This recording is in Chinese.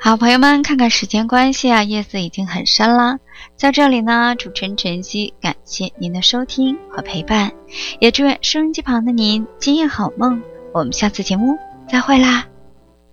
好朋友们，看看时间关系啊，夜色已经很深了。在这里呢，主持人晨曦感谢您的收听和陪伴，也祝愿收音机旁的您今夜好梦。我们下次节目再会啦。